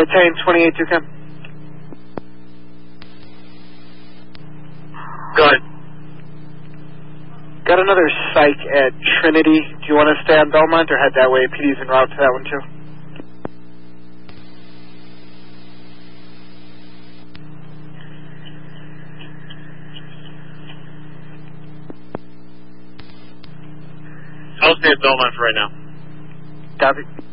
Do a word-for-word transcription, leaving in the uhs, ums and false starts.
Battalion twenty-eight, two come. Go ahead. Got another psych at Trinity. Do you want to stay on Belmont or head that way? P D's en route to that one too. I'll stay at Belmont for right now. Copy.